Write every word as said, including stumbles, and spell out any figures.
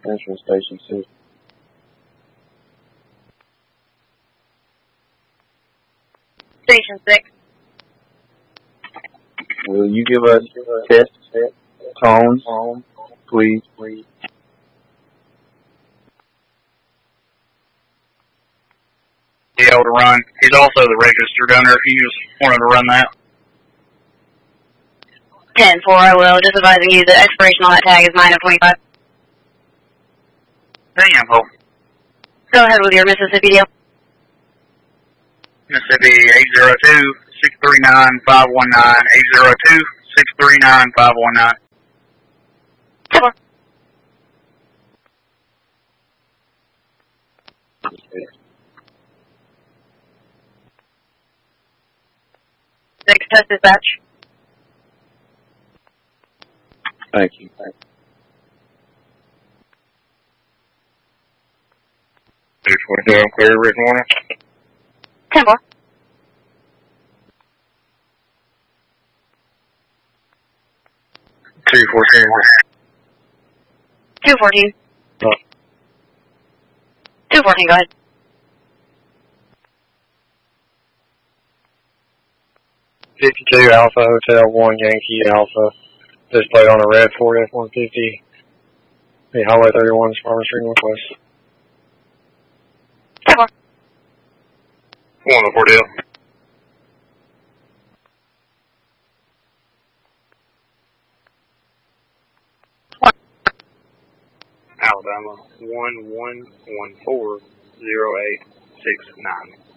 Entering station six. Station six. Will you give us test tones, please? Please. Be able to run. He's also the registered owner if you just wanted to run that. ten four, I will. Just advising you the expiration on that tag is nine of twenty-five. Damn, hope. Go ahead with your Mississippi deal. Mississippi eight zero two, six three nine, five one nine, eight zero two, six three nine, five one nine. Four. Six, test dispatch. Thank you. Thank you. two twenty-two, I'm clear, written warning. ten four. two fourteen. two fourteen. Oh. two fourteen, go ahead. fifty-two Alpha Hotel one Yankee Alpha. Displayed on a red Ford F one fifty. The Highway thirty-one, Farmer Street Northwest. ten four. One of the four deal. Alabama one one one four zero eight six nine.